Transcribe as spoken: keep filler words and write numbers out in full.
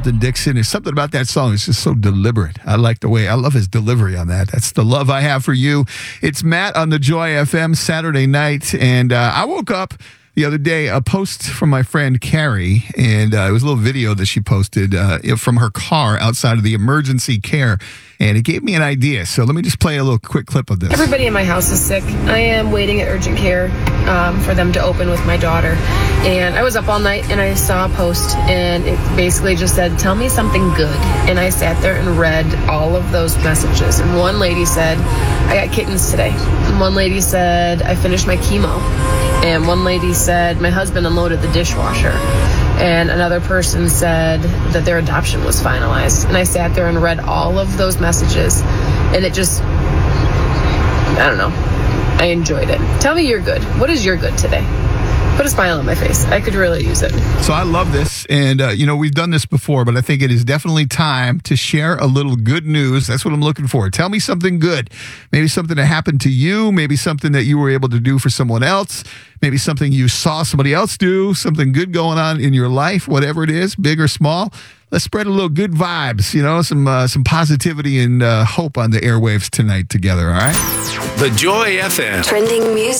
Carlton Dixon. There's something about that song. It's just so deliberate. I like the way, I love his delivery on that. That's the love I have for you. It's Matt on the Joy F M Saturday night, and uh, I woke up the other day, a post from my friend Carrie, and uh, it was a little video that she posted uh, from her car outside of the emergency care, and it gave me an idea. So let me just play a little quick clip of this. Everybody in my house is sick. I am waiting at urgent care um, for them to open with my daughter, and I was up all night, and I saw a post, and it basically just said, tell me something good, and I sat there and read all of those messages, and one lady said, I got kittens today, and one lady said, I finished my chemo, and one lady said, my husband unloaded the dishwasher. And another person said that their adoption was finalized. And I sat there and read all of those messages. And it just, I don't know. I enjoyed it. Tell me you're good. What is your good today? Put a smile on my face. I could really use it. So I love this. And, uh, you know, we've done this before, but I think it is definitely time to share a little good news. That's what I'm looking for. Tell me something good. Maybe something that happened to you. Maybe something that you were able to do for someone else. Maybe something you saw somebody else do. Something good going on in your life, whatever it is, big or small. Let's spread a little good vibes, you know, some uh, some positivity and uh, hope on the airwaves tonight together, all right? The Joy F M. Trending music.